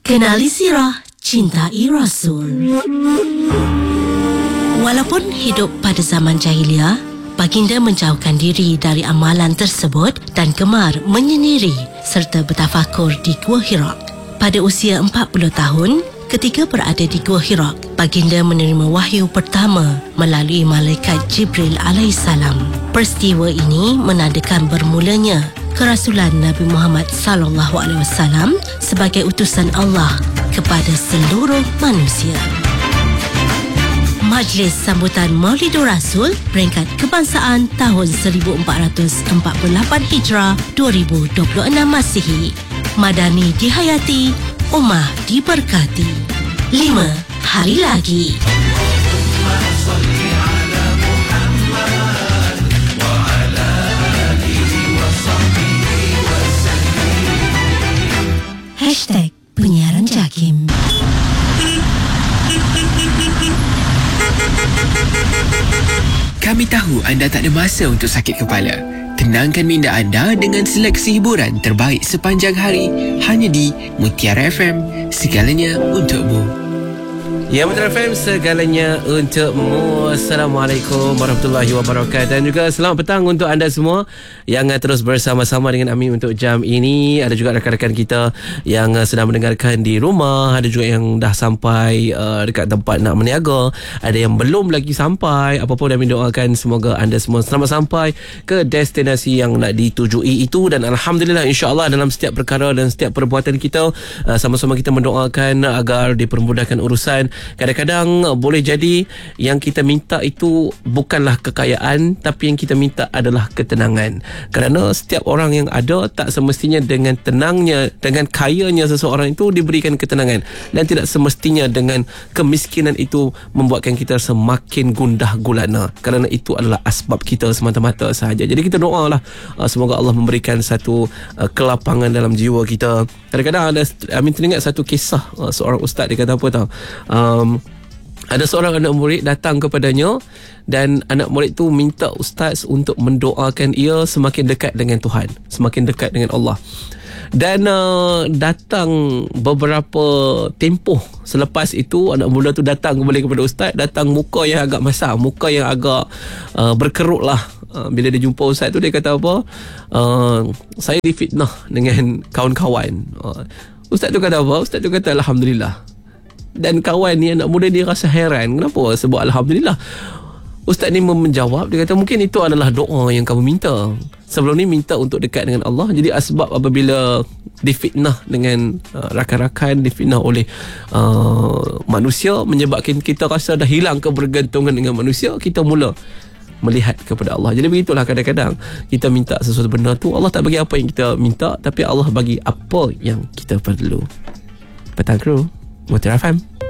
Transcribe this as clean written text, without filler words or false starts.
Kenali sirah, cintai Rasul. Walaupun hidup pada zaman jahiliah, baginda menjauhkan diri dari amalan tersebut dan gemar menyendiri serta bertafakur di Gua Hira. Pada usia 40 tahun, ketika berada di Gua Hira, baginda menerima wahyu pertama melalui malaikat Jibril alaihissalam. Peristiwa ini menandakan bermulanya kerasulan Nabi Muhammad sallallahu alaihi wasallam sebagai utusan Allah kepada seluruh manusia. Majlis sambutan Maulidur Rasul peringkat kebangsaan tahun 1448 Hijrah 2026 Masihi. Madani dihayati, Ummah diberkati. 5 hari lagi. #Penyiaran Jakim. Kami tahu anda tak ada masa untuk sakit kepala. Tenangkan minda anda dengan seleksi hiburan terbaik sepanjang hari hanya di Mutiara FM. Segalanya untukmu. Ya, Mutiara FM, segalanya untukmu. Assalamualaikum warahmatullahi wabarakatuh. Dan juga selamat petang untuk anda semua yang terus bersama-sama dengan Amin untuk jam ini. Ada juga rakan-rakan kita yang sedang mendengarkan di rumah. Ada juga yang dah sampai dekat tempat nak berniaga. Ada yang belum lagi sampai. Apa-apa, Amin doakan semoga anda semua selamat sampai ke destinasi yang nak ditujui itu. Dan Alhamdulillah, insyaAllah dalam setiap perkara dan setiap perbuatan kita, sama-sama kita mendoakan agar dipermudahkan urusan. Kadang-kadang boleh jadi yang kita minta itu bukanlah kekayaan, tapi yang kita minta adalah ketenangan. Kerana setiap orang yang ada, tak semestinya dengan tenangnya, dengan kayanya seseorang itu diberikan ketenangan. Dan tidak semestinya dengan kemiskinan itu membuatkan kita semakin gundah gulana. Kerana itu adalah asbab kita semata-mata sahaja. Jadi kita doalah semoga Allah memberikan satu kelapangan dalam jiwa kita. Kadang-kadang ada, Amin teringat satu kisah seorang ustaz. Dia kata apa tahu, ada seorang anak murid datang kepadanya dan anak murid tu minta ustaz untuk mendoakan ia semakin dekat dengan Tuhan, semakin dekat dengan Allah. Dan datang beberapa tempoh selepas itu, anak muda tu datang kembali kepada ustaz, datang muka yang agak masam, muka yang agak berkerut lah. Bila dia jumpa ustaz tu, dia kata apa, saya difitnah dengan kawan-kawan. Ustaz tu kata apa? Ustaz tu kata Alhamdulillah. Dan kawan ni, anak muda dia rasa heran, kenapa sebut Alhamdulillah. Ustaz ni menjawab, dia kata mungkin itu adalah doa yang kamu minta. Sebelum ni minta untuk dekat dengan Allah. Jadi asbab apabila difitnah dengan rakan-rakan, difitnah oleh manusia, menyebabkan kita rasa dah hilang kebergantungan dengan manusia, kita mula melihat kepada Allah. Jadi begitulah, kadang-kadang kita minta sesuatu benda tu, Allah tak bagi apa yang kita minta, tapi Allah bagi apa yang kita perlu. Petang Kru, Mutiara FM.